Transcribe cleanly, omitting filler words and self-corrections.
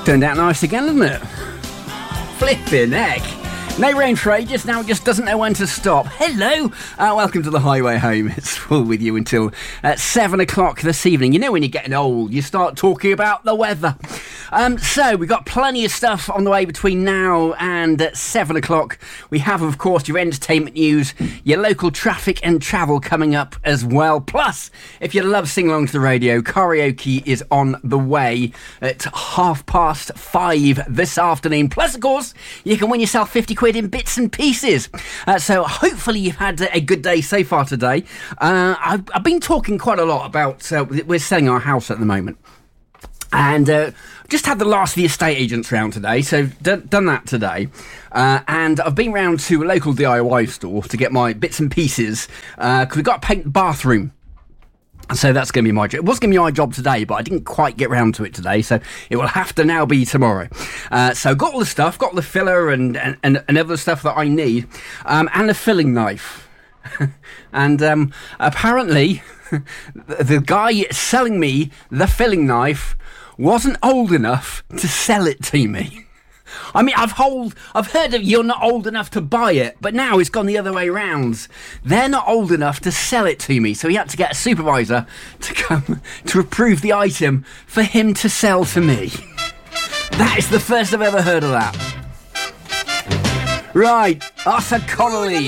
Turned out nice again, hasn't it? Flipping heck. No rain for ages, now it just doesn't know when to stop. Hello, welcome to the Highway Home. It's full with you until 7 o'clock this evening. You know when you're getting old, you start talking about the weather. So we've got plenty of stuff on the way between now and 7 o'clock. We have, of course, your entertainment news, your local traffic and travel coming up as well. Plus, if you love sing along to the radio, karaoke is on the way at 5:30 this afternoon. Plus, of course, you can win yourself 50 quid in bits and pieces. So hopefully you've had a good day so far today. I've been talking quite a lot about we're selling our house at the moment, and just had the last of the estate agents round today, so done that today. And I've been round to a local DIY store to get my bits and pieces, because we've got to paint the bathroom. So that's going to be my job. It was going to be my job today, but I didn't quite get round to it today, so it will have to now be tomorrow. So got all the stuff, got the filler and other stuff that I need, and a filling knife. And apparently, the guy selling me the filling knife wasn't old enough to sell it to me. I mean, I've heard of you're not old enough to buy it, but now it's gone the other way round. They're not old enough to sell it to me, so he had to get a supervisor to come to approve the item for him to sell to me. That is the first I've ever heard of that. Right, Arthur Connolly.